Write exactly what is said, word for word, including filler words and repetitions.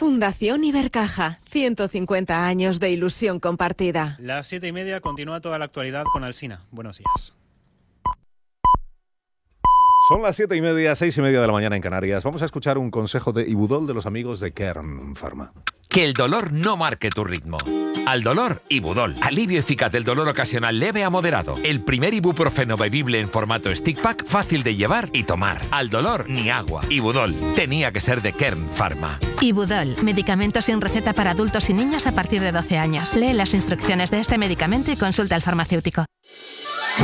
Fundación Ibercaja, ciento cincuenta años de ilusión compartida. Las siete y media continúa toda la actualidad con Alsina. Buenos días. Son las siete y media, seis y media de la mañana en Canarias. Vamos a escuchar un consejo de Ibudol de los amigos de Kern Pharma. Que el dolor no marque tu ritmo. Al dolor, Ibudol. Alivio eficaz del dolor ocasional leve a moderado. El primer ibuprofeno bebible en formato stick pack, fácil de llevar y tomar. Al dolor, ni agua. Ibudol. Tenía que ser de Kern Pharma. Ibudol. Medicamento sin receta para adultos y niños a partir de doce años. Lee las instrucciones de este medicamento y consulta al farmacéutico.